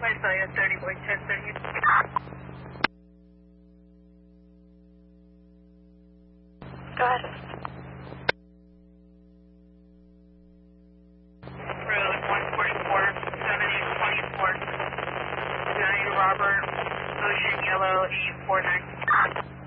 I saw you at 30 boy 1030. Go ahead. Road 144, 7024. 9 Robert, Ocean Yellow 849.